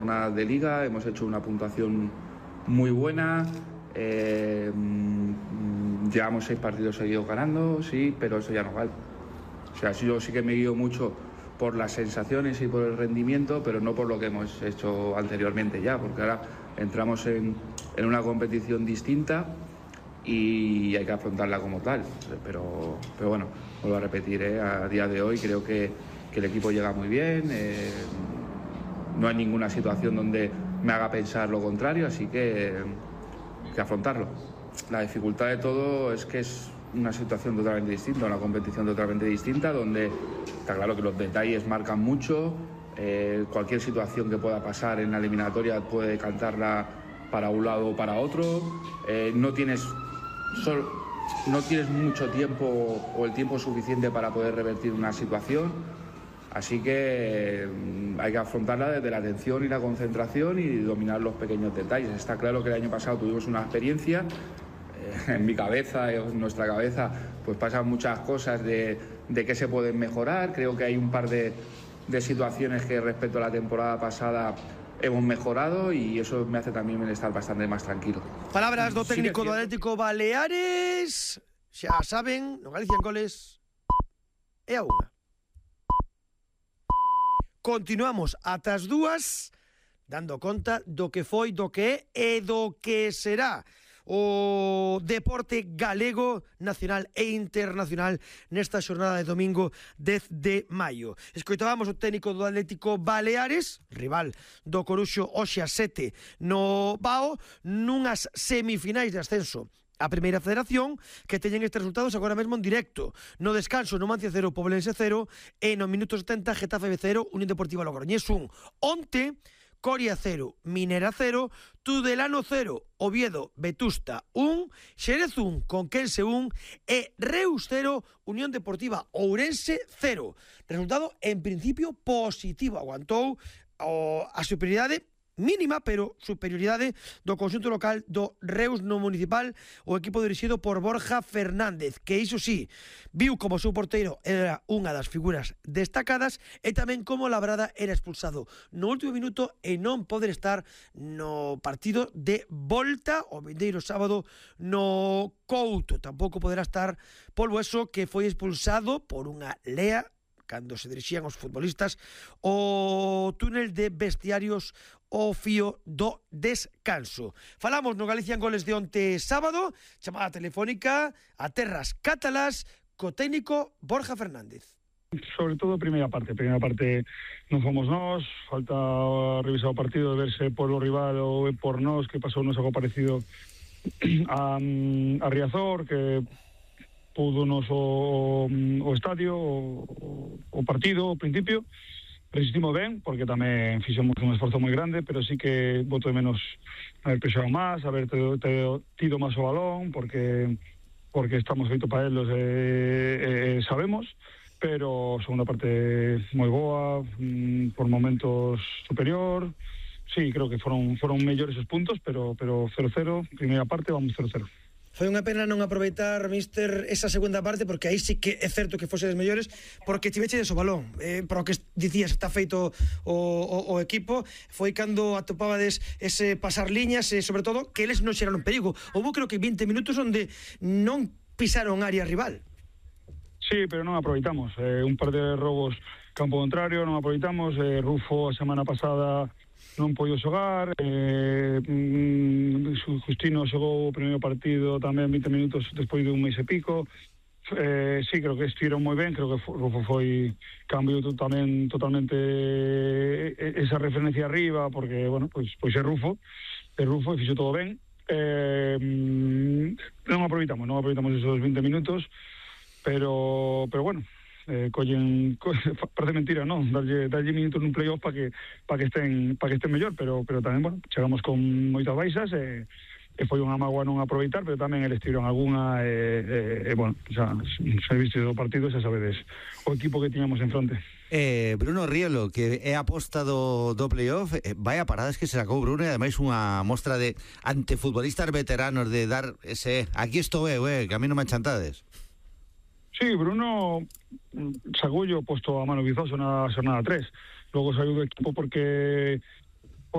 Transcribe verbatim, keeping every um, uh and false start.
jornadas de liga, hemos hecho una puntuación muy buena, eh, llevamos seis partidos seguidos ganando, sí, pero eso ya no vale. O sea, yo sí que me guío mucho por las sensaciones y por el rendimiento, pero no por lo que hemos hecho anteriormente ya, porque ahora entramos en, en una competición distinta y hay que afrontarla como tal. Pero, pero bueno, vuelvo a repetir, ¿eh? A día de hoy creo que, que el equipo llega muy bien, eh, no hay ninguna situación donde me haga pensar lo contrario, así que, que afrontarlo. La dificultad de todo es que es una situación totalmente distinta, una competición totalmente distinta, donde está claro que los detalles marcan mucho, eh, cualquier situación que pueda pasar en la eliminatoria puede decantarla para un lado o para otro, eh, no tienes, sol, no tienes mucho tiempo o el tiempo suficiente para poder revertir una situación. Así que hay que afrontarla desde la atención y la concentración y dominar los pequeños detalles. Está claro que el año pasado tuvimos una experiencia, eh, en mi cabeza, en nuestra cabeza, pues pasan muchas cosas de, de qué se pueden mejorar. Creo que hay un par de, de situaciones que respecto a la temporada pasada hemos mejorado y eso me hace también estar bastante más tranquilo. Palabras do técnico do Atlético Baleares. Xa saben, no Galicia en goles é a unha. Continuamos ata as dúas, dando conta do que foi, do que é e do que será o deporte galego, nacional e internacional nesta xornada de domingo dez de maio. Escoitábamos o técnico do Atlético Baleares, rival do Coruxo hoxe a sete no Bao, nunhas semifinais de ascenso a Primeira Federación, que teñen estes resultados agora mesmo en directo. No descanso, Numancia cero, Poblense cero, e no minuto setenta, Getafe B cero, Unión Deportiva Logroñés un. Onte, Coria cero, Minera cero, Tudelano cero, Oviedo Vetusta un, Xerez un, Conquense un e Reus cero, Unión Deportiva Ourense cero. Resultado, en principio, positivo. Aguantou o, a superioridade mínima, pero superioridade do conxunto local do Reus no municipal, o equipo dirixido por Borja Fernández, que iso sí, viu como o seu porteiro era unha das figuras destacadas e tamén como Labrada era expulsado no último minuto e non poder estar no partido de volta o vindeiro sábado no Couto. Tampouco poderá estar Pol Bueso, que foi expulsado por unha lea cando se dirixían os futbolistas o túnel de vestiarios o fío do descanso. Falamos no Galicia en goles de onte sábado, chamada telefónica a terras catalás co técnico Borja Fernández. Sobre todo a primeira parte, a primeira parte non fomos nós, falta revisar o partido de verse por o rival ou por nós, que pasou nos algo parecido a, a Riazor, que pudo nos o, o estadio, o, o partido, o principio. Resistimos ben, porque tamén fixemos un esforzo moi grande, pero sí que boto de menos haber prexado máis, haber tido, tido máis o balón, porque porque estamos feito para elos e, e sabemos, pero segunda parte moi boa, por momentos superior. Sí, creo que foron foron mellores os puntos, pero pero cero cero, primeira parte vamos cero cero. Foi unha pena non aproveitar, mister, esa segunda parte, porque aí sí que é certo que fosedes mellores, porque tivechedes o balón. Eh, para o que dicías, está feito o, o, o equipo, foi cando atopabades ese pasar liñas e, sobre todo, que eles non xeraron perigo. Houve, creo que, vinte minutos onde non pisaron área rival. Sí, pero non aproveitamos. Eh, un par de robos campo contrario, non aproveitamos. Eh, Rufo, a semana pasada, non podido xogar, eh, Justino xogou o primeiro partido tamén vinte minutos despois de un mes e pico. Eh, sí, creo que estiveron moi ben, creo que Rufo foi cambio tamén totalmente esa referencia arriba, porque, bueno, pois, pois é Rufo, é Rufo e fixo todo ben. Eh, non aproveitamos, non aproveitamos esos vinte minutos, pero, pero bueno, eh, collen, co, parece mentira, non, darlle, darlle minutos nun playoff para que para que estén para que estén mellor, pero pero tamén, bueno, chegamos con moitas baixas e, e foi unha mágoa non aproveitar, pero tamén eles tiveron algunha e, e, e bueno, xa se viste do partido, xa sabedes o equipo que tiñamos en fronte. Eh, Bruno Rielo, que é aposta do, do playoff, eh, vai a paradas que se sacou Bruno, e ademais unha mostra de ante futbolistas veteranos de dar ese, aquí estou eu, eh, que a mí non me chantades. Sí, Bruno sacoulle o posto a Manu Vizoso na xornada tres. Logo saiu do equipo porque